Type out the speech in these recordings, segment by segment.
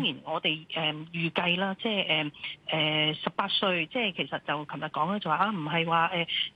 然我哋預計啦，即係18歲，即係其實就琴日講咧就話唔係話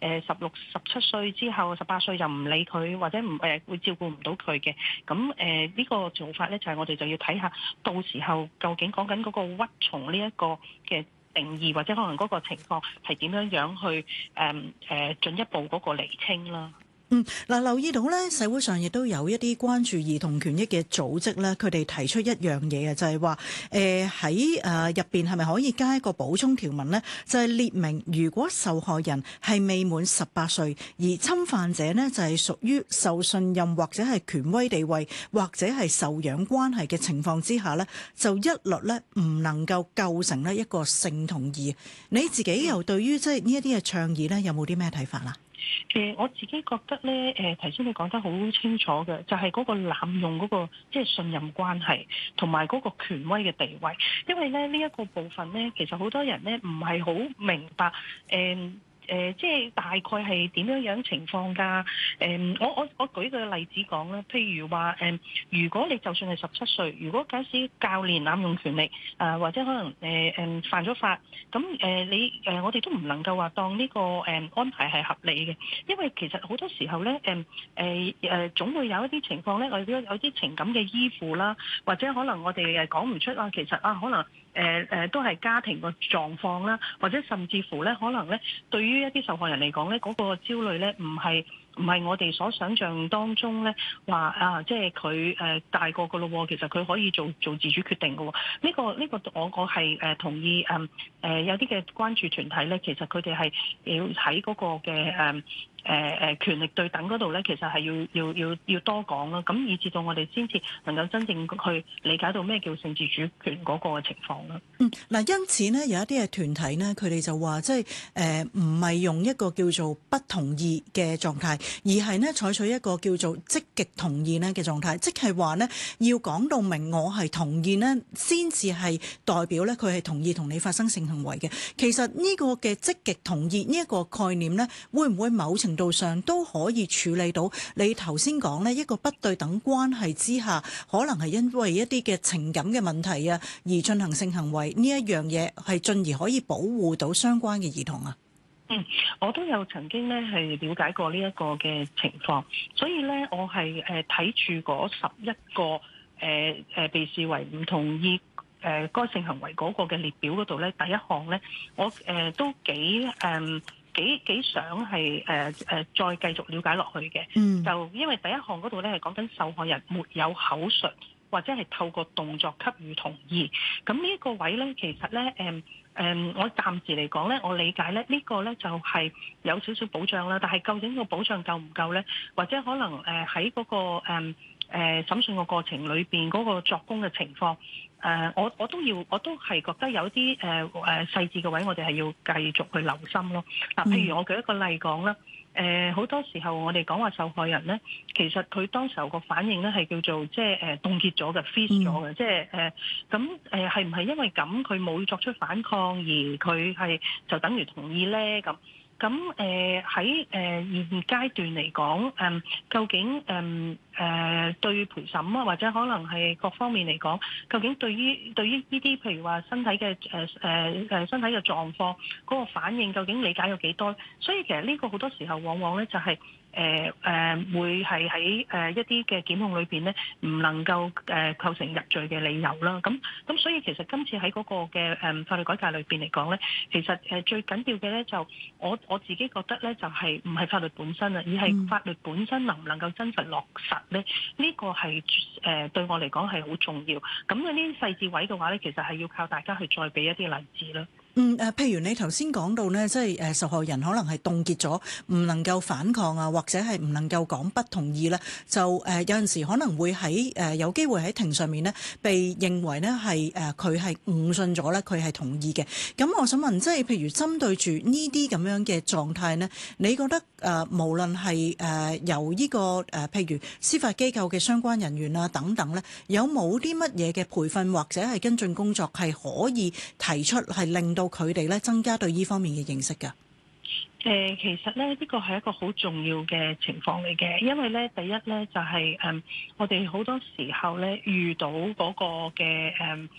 16、17歲之後18歲就唔理佢，或者唔會照顧唔到佢嘅。咁呢個做法咧就係我哋就要睇下到時候究竟講緊嗰個鬱蟲呢一個嘅定義，或者可能嗰個情況係點樣去進一步嗰個釐清啦。 嗱，留意到咧，社會上亦都有一啲關注兒童權益嘅組織咧，佢哋提出一樣嘢啊，就係話喺入邊係咪可以加一個補充條文呢？就係列明如果受害人係未滿18歲，而侵犯者呢就係屬於受信任或者係權威地位或者係受養關係嘅情況之下呢，就一律咧唔能夠構成呢一個性同意。你自己又對於即係呢一啲嘅倡議呢，有冇啲咩睇法啦？ 我自己覺得咧，頭先你講得好清楚嘅，就係嗰個濫用嗰個即係信任關係，同埋嗰個權威嘅地位。因為咧呢一個部分咧，其實好多人咧唔係好明白，即係大概係點樣情況㗎？我舉個例子講啦，譬如話如果你就算係17歲，如果假使教練濫用權力，或者可能犯咗法，咁我哋都唔能夠話當呢個安排係合理嘅，因為其實好多時候咧總會有一啲情況咧，我哋有啲情感嘅依附啦，或者可能我哋講唔出啊，其實可能都係家庭個狀況啦，或者甚至乎咧，可能咧對於一啲受害人嚟講咧，嗰個焦慮咧唔係我哋所想象當中咧話即係佢大個噶咯，其實佢可以做自主決定噶。呢個我係同意有啲嘅關注團體咧，其實佢哋係要喺嗰個嘅權力對等嗰度咧，其實係要多講啦，咁以至到我哋先至能夠真正去理解到咩叫性自主權嗰個嘅情況啦。 嗱，因此呢，有一啲嘅團體呢，佢哋就話即係唔係用一個叫做不同意嘅狀態，而係呢採取一個叫做積極同意呢嘅狀態，即係話呢，要講到明我係同意呢，先至係代表呢，佢係同意同你發生性行為嘅。其實呢個嘅積極同意呢一個概念呢，會唔會某程度上都可以處理到你頭先講呢一個不對等關係之下，可能係因為一啲嘅情感嘅問題啊，而進行性行為呢一樣嘢，係進而可以保護到相關嘅兒童啊？ 我都有曾經咧係了解過呢一個嘅情況，所以咧我係睇住嗰11個被視為唔同意該性行為嗰個嘅列表嗰度咧，第一項咧我都幾想係再繼續了解落去嘅。就因為第一項嗰度咧係講緊受害人沒有口述或者係透過動作給予同意，咁呢一個位咧其實咧我暫時嚟講咧，我理解咧呢個咧就係有少少保障啦，但係究竟個保障夠唔夠咧？或者可能喺嗰個審訊個過程裏邊嗰個作供嘅情況，我都係覺得有啲細緻嘅位，我哋係要繼續去留心咯。嗱，譬如我舉一個例講啦。好多時候我哋講話受害人咧，其實佢當時候個反應咧係叫做即係凍結咗嘅 freeze 咗嘅，即係咁係唔係因為咁佢冇作出反抗而佢係就等於同意咧？咁喺現階段嚟講，究竟對陪審啊，或者可能係各方面嚟講，究竟對於呢啲譬如話身體嘅身體嘅狀況嗰個反應，究竟理解有幾多？所以其實呢個好多時候往往咧就係會係喺一啲嘅檢控裏邊咧，唔能夠構成入罪嘅理由啦。咁所以其實今次喺嗰個嘅法律改革裏邊嚟講咧，其實最緊要嘅咧就我自己覺得咧就係唔係法律本身啊，而係法律本身能唔能夠真實落實咧？呢個係對我嚟講係好重要。咁呢啲細節位嘅話咧，其實係要靠大家去再俾一啲例子啦。 譬如你頭先講到呢，即係受害人可能係凍結咗，唔能夠反抗啊，或者係唔能夠講不同意咧，就有陣時可能會喺有機會喺庭上面呢，被認為呢係佢係誤信咗咧，佢係同意嘅。咁我想問，即係譬如針對住呢啲咁樣嘅狀態呢，你覺得無論係由呢個譬如司法機構嘅相關人員啊等等咧，有冇啲乜嘢嘅培訓或者係跟進工作係可以提出係令到佢哋咧增加對呢方面嘅認識㗎？ 其實咧，呢個係一個好重要嘅情況嚟嘅，因為咧，第一咧就係我哋好多時候咧遇到嗰個嘅